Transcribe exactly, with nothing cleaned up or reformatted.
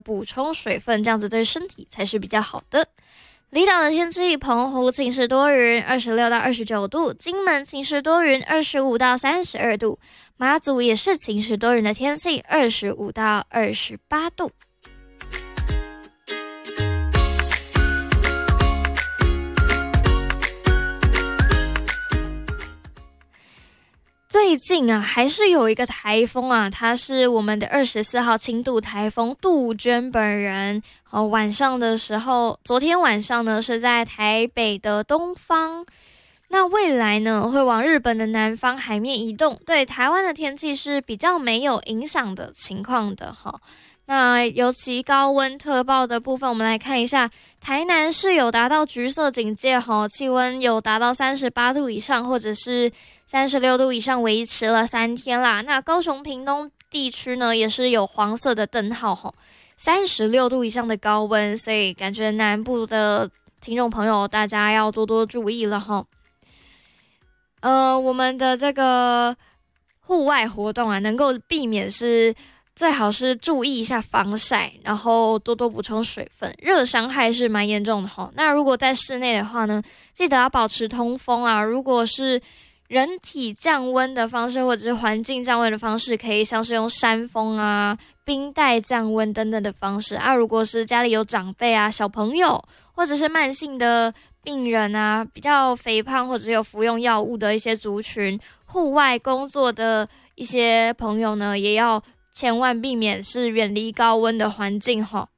补充水分，这样子对身体才是比较好的。离岛的天气，澎湖晴时多云，二十六到二十九度；金门晴时多云，二十五到三十二度；马祖也是晴时多云的天气，二十五到二十八度。最近啊，还是有一个台风啊，它是我们的二十四号轻度台风杜鹃本人。哦，晚上的时候，昨天晚上呢是在台北的东方，那未来呢会往日本的南方海面移动，对台湾的天气是比较没有影响的情况的哈。那尤其高温特报的部分，我们来看一下，台南是有达到橘色警戒哈，气温有达到三十八度以上，或者是三十六度以上，维持了三天啦。那高雄屏东地区呢也是有黄色的灯号哈，三十六度以上的高温，所以感觉南部的听众朋友大家要多多注意了哈。呃，我们的这个户外活动啊，能够避免是最好是注意一下防晒，然后多多补充水分，热伤害是蛮严重的哈。那如果在室内的话呢，记得要保持通风啊。如果是人体降温的方式，或者是环境降温的方式，可以像是用扇风啊、冰袋降温等等的方式啊。如果是家里有长辈啊、小朋友，或者是慢性的病人啊，比较肥胖或者有服用药物的一些族群，户外工作的一些朋友呢，也要千万避免是远离高温的环境哈。